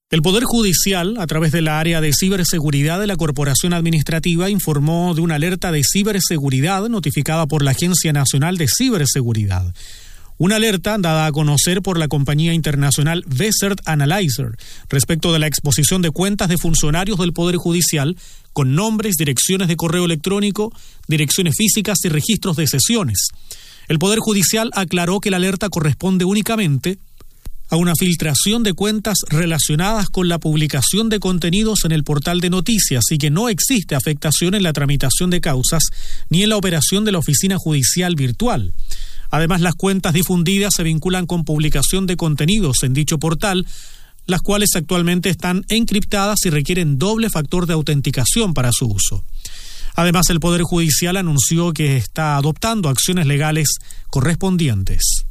El Poder Judicial, a través de la área de ciberseguridad de la Corporación Administrativa, informó de una alerta de ciberseguridad notificada por la Agencia Nacional de Ciberseguridad. Una alerta dada a conocer por la compañía internacional Desert Analyzer respecto de la exposición de cuentas de funcionarios del Poder Judicial con nombres, direcciones de correo electrónico, direcciones físicas y registros de sesiones. El Poder Judicial aclaró que la alerta corresponde únicamente a una filtración de cuentas relacionadas con la publicación de contenidos en el portal de noticias y que no existe afectación en la tramitación de causas ni en la operación de la oficina judicial virtual. Además, las cuentas difundidas se vinculan con publicación de contenidos en dicho portal, las cuales actualmente están encriptadas y requieren doble factor de autenticación para su uso. Además, el Poder Judicial anunció que está adoptando acciones legales correspondientes.